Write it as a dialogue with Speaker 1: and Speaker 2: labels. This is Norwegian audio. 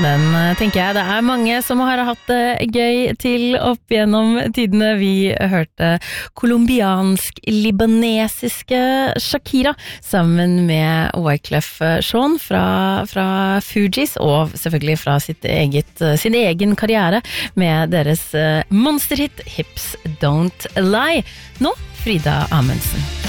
Speaker 1: den, tenker jeg. Det mange som har hatt det gøy til opp gjennom tidene. Vi hørte kolumbiansk-libanesiske Shakira sammen med Wyclef Jean fra Fugees, og selvfølgelig fra sin egen karriere med deres monsterhit Hips Don't Lie. Nå Frida Amundsen.